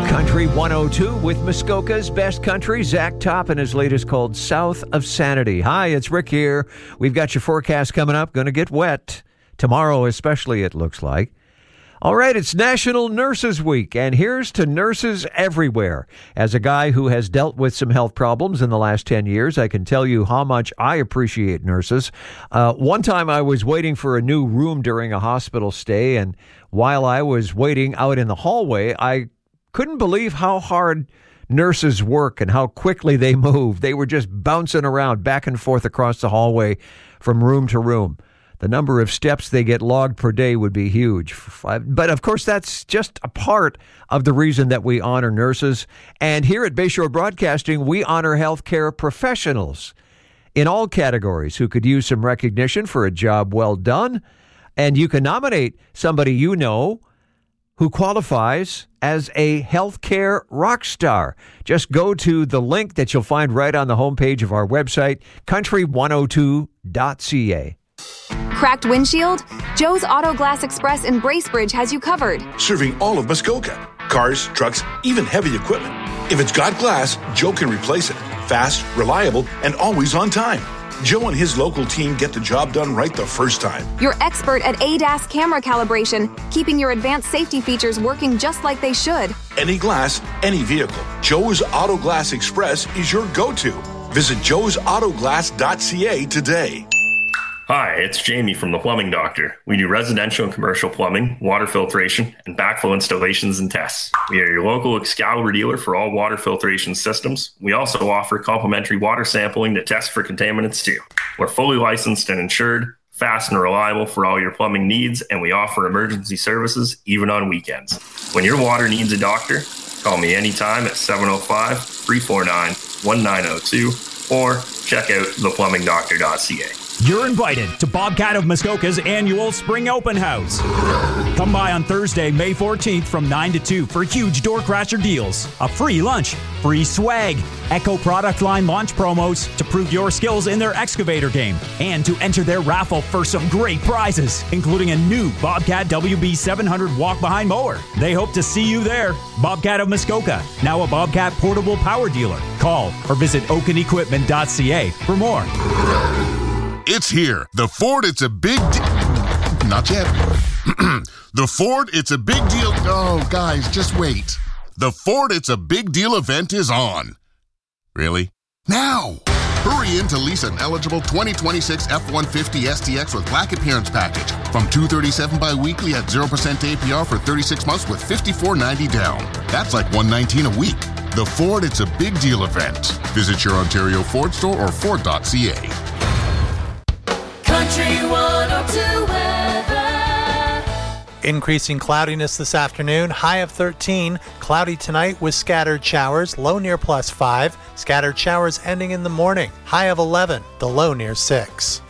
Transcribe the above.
Country 102 with Muskoka's Best Country. Zach Toppin, his latest called South of Sanity. Hi, it's Rick here. We've got your forecast coming up. Going to get wet. Tomorrow especially, it looks like. All right, it's National Nurses Week, and here's to nurses everywhere. As a guy who has dealt with some health problems in the last 10 years, I can tell you how much I appreciate nurses. One time I was waiting for a new room during a hospital stay, and while I was waiting out in the hallway, I couldn't believe how hard nurses work and how quickly they move. They were just bouncing around back and forth across the hallway from room to room. The number of steps they get logged per day would be huge. But of course, that's just a part of the reason that we honor nurses. And here at Bayshore Broadcasting, we honor healthcare professionals in all categories who could use some recognition for a job well done. And you can nominate somebody you know who qualifies as a healthcare rock star. Just go to the link that you'll find right on the homepage of our website, country102.ca. Cracked windshield? Joe's Auto Glass Express in Bracebridge has you covered. Serving all of Muskoka. Cars, trucks, even heavy equipment. If it's got glass, Joe can replace it. Fast, reliable, and always on time. Joe and his local team get the job done right the first time. You're expert at ADAS camera calibration, keeping your advanced safety features working just like they should. Any glass, any vehicle. Joe's Auto Glass Express is your go-to. Visit joesautoglass.ca today. Hi, it's Jamie from The Plumbing Doctor. We do residential and commercial plumbing, water filtration, and backflow installations and tests. We are your local Excalibur dealer for all water filtration systems. We also offer complimentary water sampling to test for contaminants too. We're fully licensed and insured, fast and reliable for all your plumbing needs, and we offer emergency services even on weekends. When your water needs a doctor, call me anytime at 705-349-1902 or check out theplumbingdoctor.ca. You're invited to Bobcat of Muskoka's annual Spring Open House. Come by on Thursday, May 14th from 9 to 2 for huge door crasher deals, a free lunch, free swag, Echo product line launch promos to prove your skills in their excavator game, and to enter their raffle for some great prizes, including a new Bobcat WB 700 walk-behind mower. They hope to see you there. Bobcat of Muskoka, now a Bobcat portable power dealer. Call or visit oakenequipment.ca for more. It's here. The Ford, it's a big Not yet. The Ford, it's a big deal. Oh, guys, just wait. The Ford, it's a big deal event is on. Really? Now! Hurry in to lease an eligible 2026 F-150 STX with Black Appearance Package from $237 bi-weekly at 0% APR for 36 months with $54.90 down. That's like $119 a week. The Ford, it's a big deal event. Visit your Ontario Ford store or Ford.ca. Country 102 weather. Increasing cloudiness this afternoon, high of 13. Cloudy tonight with scattered showers, low near +5. Scattered showers ending in the morning, high of 11. The low near 6.